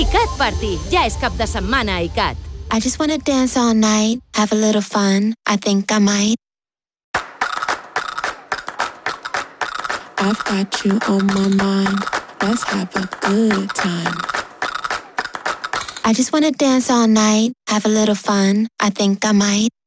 ICAT Party. Ja és cap de setmana a ICAT. I just wanna dance all night, have a little fun. I think I might. I've got you on my mind. Let's have a good time. I just wanna dance all night, have a little fun. I think I might.